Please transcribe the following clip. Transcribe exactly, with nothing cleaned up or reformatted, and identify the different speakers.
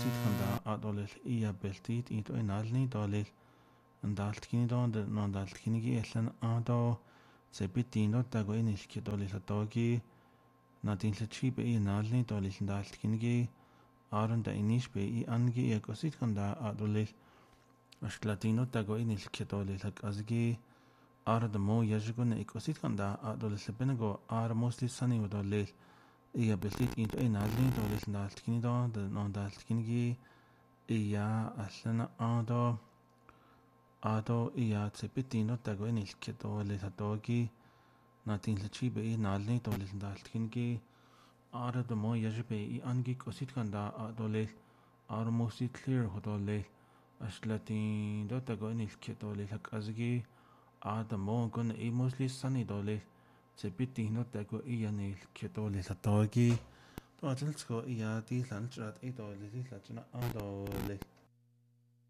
Speaker 1: kosit kanda adolel iya beltit ito inalni dolel andaltkini do no andaltkini gi elan ado sepitino tago inilki dolel atogi natin lachi be inalni dolel andaltkini gi aron da inish be i angi iya kosit kanda adolel ashlatino tago inilki dolel azgi ara da mo yajigo na ikosit kanda adolel sebenego ara mostly sani dolel iya beltit ito inalni dolel andaltkini do no andaltkini gi iya aslan ado ado iya tsepitino tago inilki dolel atogi natin lachi be inalni dolel andaltkini gi ara da mo yajibe i angi kosit kanda adolel ara mostly clear hodolel ashlatin do tago inilki dolel azgi ada mo gun i mostly sunny dolel tsepitino tago iya nilki dolel atogi to atilsko iya di lanchrat i dolel di lanchna adolel